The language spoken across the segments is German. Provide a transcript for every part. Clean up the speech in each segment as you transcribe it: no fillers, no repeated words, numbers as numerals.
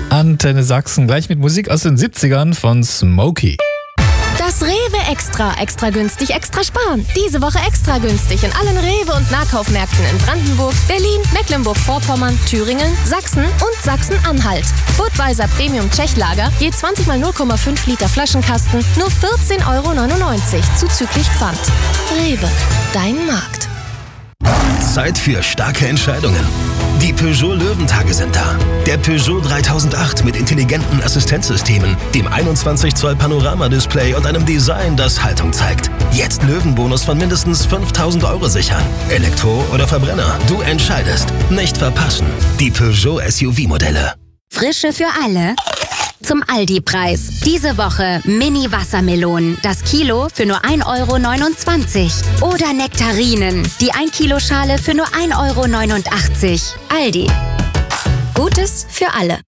Antenne Sachsen, gleich mit Musik aus den 70ern von Smokey. Das Rewe Extra günstig, extra sparen. Diese Woche extra günstig in allen Rewe- und Nahkaufmärkten in Brandenburg, Berlin, Mecklenburg-Vorpommern, Thüringen, Sachsen und Sachsen-Anhalt. Budweiser Premium Tschechlager, je 20 mal 0,5 Liter Flaschenkasten, nur 14,99 € zuzüglich Pfand. Rewe, dein Markt. Zeit für starke Entscheidungen. Die Peugeot Löwentage sind da. Der Peugeot 3008 mit intelligenten Assistenzsystemen, dem 21 Zoll Panorama-Display und einem Design, das Haltung zeigt. Jetzt Löwenbonus von mindestens 5.000 € sichern. Elektro oder Verbrenner, du entscheidest. Nicht verpassen. Die Peugeot SUV-Modelle. Frische für alle. Zum Aldi-Preis. Diese Woche Mini-Wassermelonen. Das Kilo für nur 1,29 €. Oder Nektarinen. Die 1-Kilo-Schale für nur 1,89 €. Aldi. Gutes für alle.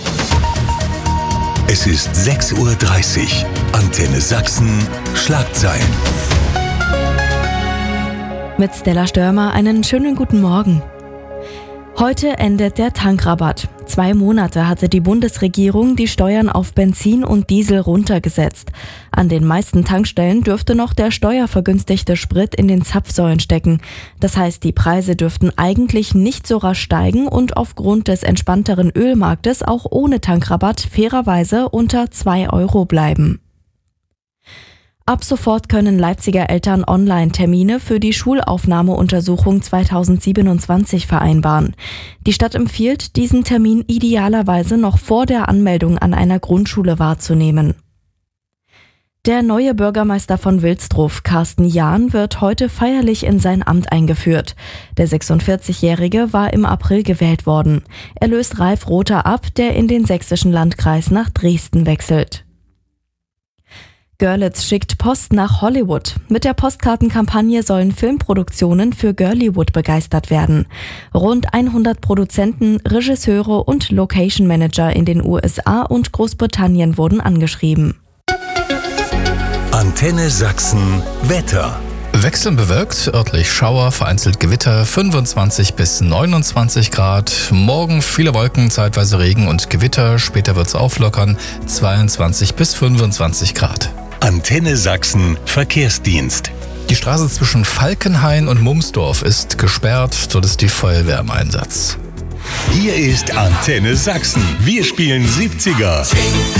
Es ist 6:30 Uhr. Antenne Sachsen. Schlagzeilen. Mit Stella Störmer einen schönen guten Morgen. Heute endet der Tankrabatt. 2 Monate hatte die Bundesregierung die Steuern auf Benzin und Diesel runtergesetzt. An den meisten Tankstellen dürfte noch der steuervergünstigte Sprit in den Zapfsäulen stecken. Das heißt, die Preise dürften eigentlich nicht so rasch steigen und aufgrund des entspannteren Ölmarktes auch ohne Tankrabatt fairerweise unter 2 € bleiben. Ab sofort können Leipziger Eltern Online-Termine für die Schulaufnahmeuntersuchung 2027 vereinbaren. Die Stadt empfiehlt, diesen Termin idealerweise noch vor der Anmeldung an einer Grundschule wahrzunehmen. Der neue Bürgermeister von Wilsdruff, Carsten Jahn, wird heute feierlich in sein Amt eingeführt. Der 46-Jährige war im April gewählt worden. Er löst Ralf Rother ab, der in den sächsischen Landkreis nach Dresden wechselt. Görlitz schickt Post nach Hollywood. Mit der Postkartenkampagne sollen Filmproduktionen für Girlywood begeistert werden. Rund 100 Produzenten, Regisseure und Location Manager in den USA und Großbritannien wurden angeschrieben. Antenne Sachsen. Wetter. Wechselnd bewölkt, örtlich Schauer, vereinzelt Gewitter, 25 bis 29 Grad. Morgen viele Wolken, zeitweise Regen und Gewitter. Später wird's auflockern, 22 bis 25 Grad. Antenne Sachsen. Verkehrsdienst. Die Straße zwischen Falkenhain und Mumsdorf ist gesperrt, dort ist die Feuerwehr im Einsatz. Hier ist Antenne Sachsen. Wir spielen 70er.